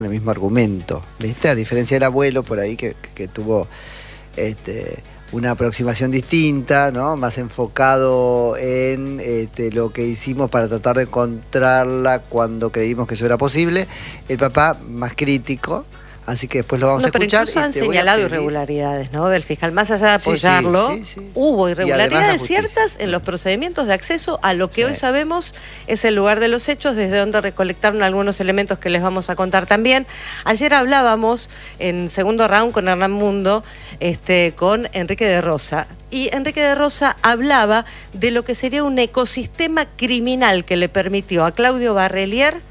el mismo argumento, ¿viste? A diferencia del abuelo por ahí que tuvo una aproximación distinta, ¿no? Más enfocado en lo que hicimos para tratar de encontrarla cuando creímos que eso era posible. El papá más crítico. Así que después lo vamos a escuchar. Pero incluso han señalado irregularidades, ¿no? Del fiscal, más allá de apoyarlo, hubo irregularidades ciertas en los procedimientos de acceso a lo que hoy sabemos es el lugar de los hechos, desde donde recolectaron algunos elementos que les vamos a contar también. Ayer hablábamos en segundo round con Hernán Mundo, con Enrique de Rosa. Y Enrique de Rosa hablaba de lo que sería un ecosistema criminal que le permitió a Claudio Barrelier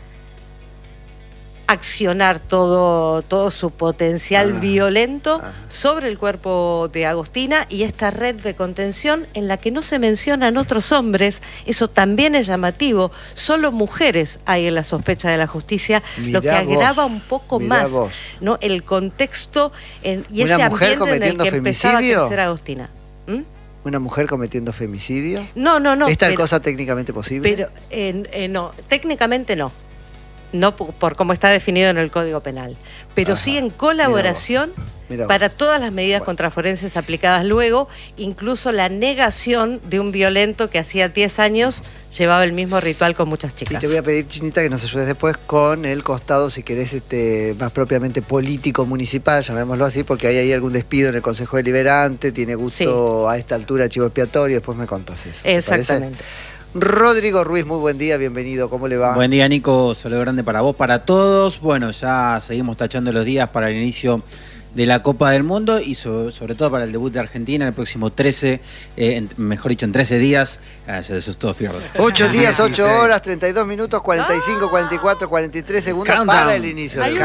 accionar todo su potencial violento sobre el cuerpo de Agostina y esta red de contención en la que no se mencionan otros hombres. Eso también es llamativo. Solo mujeres hay en la sospecha de la justicia, lo que agrava un poco más, ¿no? El contexto y ese ambiente en el que empezaba a crecer Agostina. ¿Una mujer cometiendo femicidio? No. ¿Es tal cosa técnicamente posible? Pero no, técnicamente no. No por cómo está definido en el Código Penal, pero sí en colaboración para todas las medidas contraforenses aplicadas luego, incluso la negación de un violento que hacía 10 años llevaba el mismo ritual con muchas chicas. Y te voy a pedir, Chinita, que nos ayudes después con el costado, si querés, más propiamente político municipal, llamémoslo así, porque hay algún despido en el Consejo Deliberante, tiene gusto a esta altura chivo expiatorio, después me contás eso. Exactamente. Rodrigo Ruiz, muy buen día, bienvenido, ¿cómo le va? Buen día, Nico, saludo grande para vos, para todos. Bueno, ya seguimos tachando los días para el inicio de la Copa del Mundo y sobre todo para el debut de Argentina el próximo 13, mejor dicho, en 13 días. Se asustó Fierro. 8 días, 8 horas, 32 minutos, 45, 44, 43 segundos para el inicio del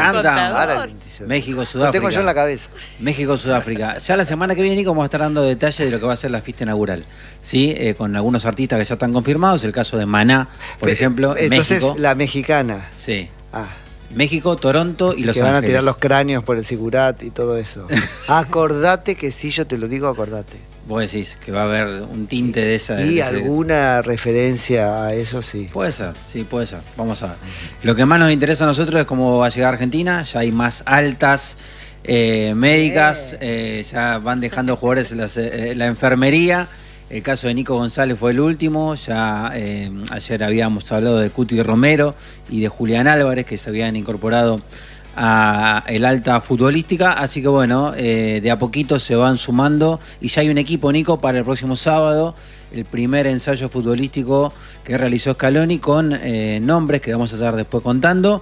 México, Sudáfrica. Lo tengo yo en la cabeza. México, Sudáfrica. Ya la semana que viene, Nico, vamos a estar dando detalles de lo que va a ser la fiesta inaugural. ¿Sí? Con algunos artistas que ya están confirmados. El caso de Maná, por ejemplo, en México. Entonces, la mexicana. Sí. México, Toronto y Los Ángeles. Que van a tirar los cráneos por el Sigurat y todo eso. Acordate que si yo te lo digo, acordate. Vos decís que va a haber un tinte de esa... ¿Y alguna referencia a eso? Sí. Puede ser, sí, puede ser. Vamos a ver. Lo que más nos interesa a nosotros es cómo va a llegar Argentina. Ya hay más altas médicas, ya van dejando jugadores en la enfermería. El caso de Nico González fue el último, ya ayer habíamos hablado de Cuti Romero y de Julián Álvarez, que se habían incorporado a el alta futbolística, así que bueno, de a poquito se van sumando y ya hay un equipo, Nico, para el próximo sábado, el primer ensayo futbolístico que realizó Scaloni con nombres que vamos a estar después contando,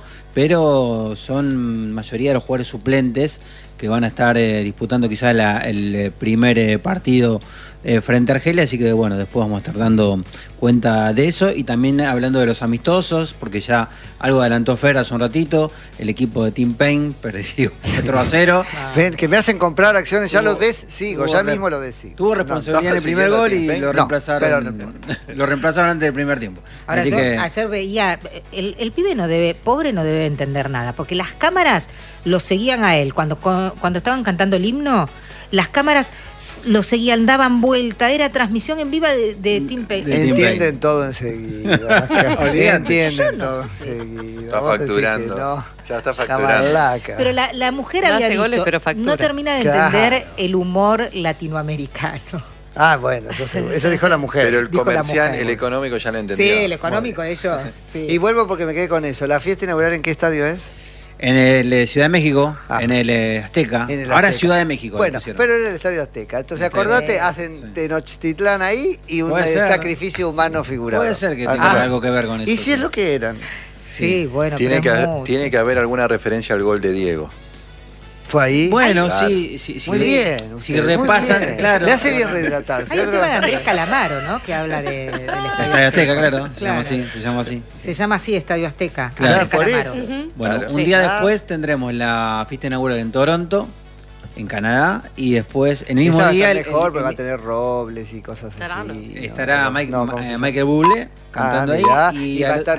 pero son mayoría de los jugadores suplentes que van a estar disputando quizás el primer partido frente a Argelia, así que bueno, después vamos a estar dando cuenta de eso y también hablando de los amistosos, porque ya algo adelantó Fer hace un ratito, el equipo de Team Pain perdió 4-0. Ven, que me hacen comprar acciones, ya lo sigo, ya mismo lo decigo. Tuvo responsabilidad en el primer gol y lo reemplazaron, lo reemplazaron antes del primer tiempo. Ahora así que... ayer veía, el pibe pobre no debe entender nada, porque las cámaras lo seguían a él, cuando estaban cantando el himno, las cámaras lo seguían, daban vuelta, era transmisión en viva de Team Pain. Entienden todo enseguida. Entienden todo enseguida. Está facturando. Ya está facturando. Pero la mujer había dicho, no termina de entender el humor latinoamericano. Bueno, eso dijo la mujer. Pero el comercial, el económico ya lo entendió. Sí, el económico ellos. Sí. Y vuelvo porque me quedé con eso. ¿La fiesta inaugural en qué estadio es? En el Ciudad de México, en el Azteca. Ahora es Ciudad de México. Bueno, pero era el Estadio Azteca. Entonces acordate, hacen Tenochtitlán ahí y un sacrificio humano figurado. Puede ser que tenga algo que ver con eso. ¿Y si es lo que eran? Sí, bueno. Tiene que haber alguna referencia al gol de Diego. ¿Fue ahí? Bueno, claro. sí. Muy bien. Si repasan, bien. claro. Le hace bien rehidratarse. Hay un tema de Andrés Calamaro, ¿no? Que habla del Estadio Azteca, claro. Se llama así. Se llama así, Estadio Azteca. Claro, por eso. Bueno, un día después tendremos la fiesta inaugural en Toronto, en Canadá, y después, en el mismo día... mejor, porque va a tener robles y cosas así. Estará Michael Bublé cantando ahí. Y va a estar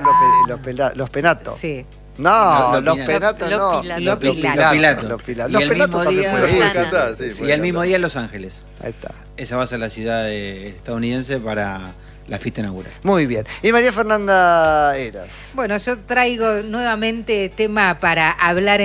los penatos. Sí. No, los penatos no. Los Pilatos. Y el mismo día en en Los Ángeles. Ahí está. Esa va a ser la ciudad estadounidense para la fiesta inaugural. Muy bien. Y María Fernanda Heras. Bueno, yo traigo nuevamente tema para hablar